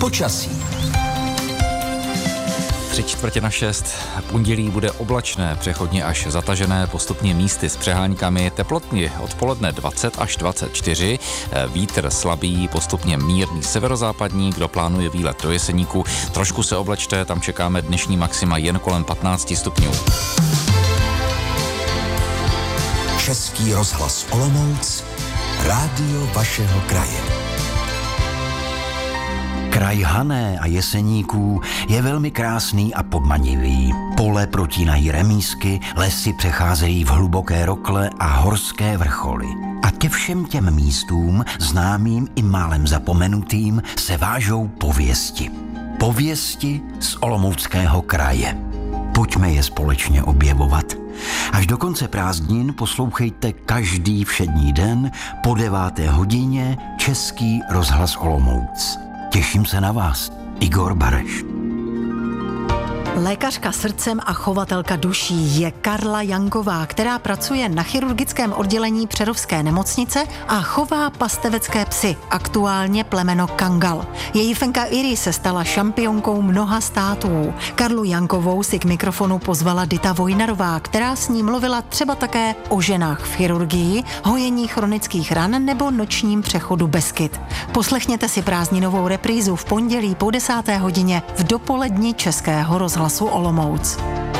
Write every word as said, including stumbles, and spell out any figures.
Počasí. Tři čtvrtě na šest. Pondělí bude oblačné, přechodně až zatažené, postupně místy s přeháňkami. Teplotně odpoledne dvacet až dvacet čtyři. Vítr slabý, postupně mírný severozápadní. Kdo plánuje výlet do Jeseníku, trošku se oblačte, tam čekáme dnešní maxima jen kolem patnáct stupňů. Český rozhlas Olomouc, rádio vašeho kraje. Kraj Hané a Jeseníků je velmi krásný a podmanivý. Pole protínají remísky, lesy přecházejí v hluboké rokle a horské vrcholy. A ke všem těm místům, známým i málem zapomenutým, se vážou pověsti. Pověsti z Olomouckého kraje. Pojďme je společně objevovat. Až do konce prázdnin poslouchejte každý všední den po deváté hodině Český rozhlas Olomouc. Těším se na vás, Igor Bareš. Lékařka srdcem a chovatelka duší je Karla Janková, která pracuje na chirurgickém oddělení Přerovské nemocnice a chová pastevecké psy, aktuálně plemeno Kangal. Její fenka Iri se stala šampionkou mnoha států. Karlu Jankovou si k mikrofonu pozvala Dita Vojnarová, která s ní mluvila třeba také o ženách v chirurgii, hojení chronických ran nebo nočním přechodu Beskyd. Poslechněte si prázdninovou reprízu v pondělí po desáté hodině v dopoledni Českého rozhlasu Olomouc.